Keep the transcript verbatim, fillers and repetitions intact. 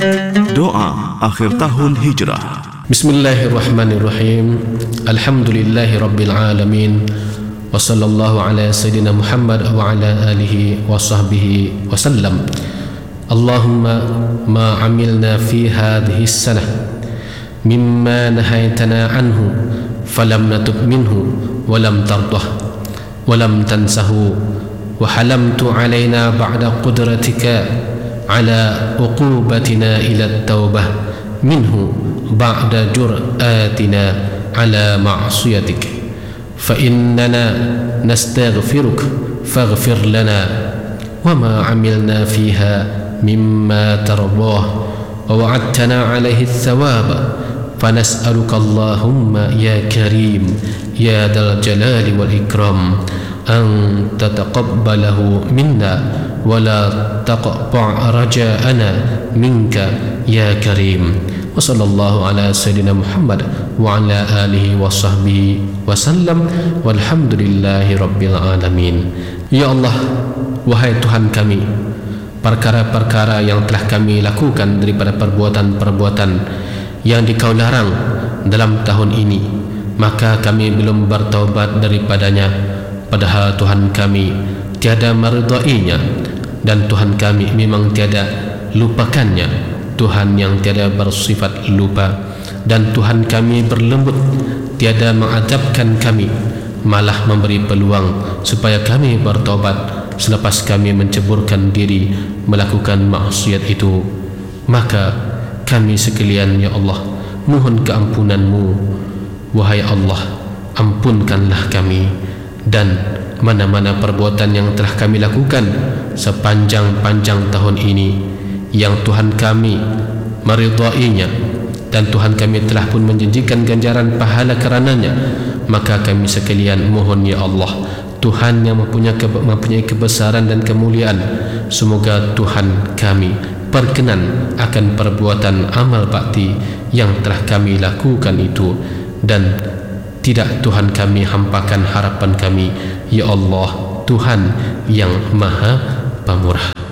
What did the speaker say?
Doa akhir tahun Hijrah. Bismillahirrahmanirrahim. Alhamdulillahi rabbil alamin. Wa sallallahu ala sayyidina Muhammad wa ala alihi wa sahbihi wa sallam. Allahumma ma amilna fi hadhihi as-sanah mimma nahaytana anhu falam natub minhu wa lam tardah wa lam tansahu wa halamtu alaina ba'da qudratika ala uqubatina ila at-taubah minhu ba'da jur'atina ala ma'siyatik fa innana nastaghfiruk faghfir lana wa ma amilna fiha mimma tardah wa wa'adtana alaihi ath-thawaba فنسألك اللهم يا كريم يا ذا الجلال والإكرام أن تتقبله منا ولا تقطع رجاءنا منك يا كريم وصلى الله على سيدنا محمد وعلى آله وصحبه وسلم والحمد لله رب العالمين. Ya Allah, wahai Tuhan kami, perkara-perkara yang telah kami lakukan daripada perbuatan-perbuatan yang dikau larang dalam tahun ini, maka kami belum bertaubat daripadanya, padahal Tuhan kami tiada meridainya, dan Tuhan kami memang tiada lupakannya, Tuhan yang tiada bersifat lupa, dan Tuhan kami berlembut, tiada mengadabkan kami, malah memberi peluang supaya kami bertaubat selepas kami menceburkan diri melakukan maksiat itu. Maka kami sekalian, ya Allah, mohon keampunan-Mu. Wahai Allah, ampunkanlah kami, dan mana-mana perbuatan yang telah kami lakukan sepanjang-panjang tahun ini yang Tuhan kami meridainya, dan Tuhan kami telah pun menjanjikan ganjaran pahala kerananya, maka kami sekalian mohon, ya Allah, Tuhan yang mempunyai, ke, mempunyai kebesaran dan kemuliaan, semoga Tuhan kami berkenan akan perbuatan amal bakti yang telah kami lakukan itu, dan tidak Tuhan kami hampakan harapan kami, ya Allah, Tuhan yang Maha Pemurah.